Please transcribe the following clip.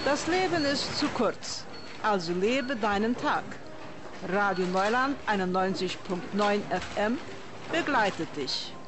Das Leben ist zu kurz, also lebe deinen Tag. Radio Neuland 91.9 FM begleitet dich.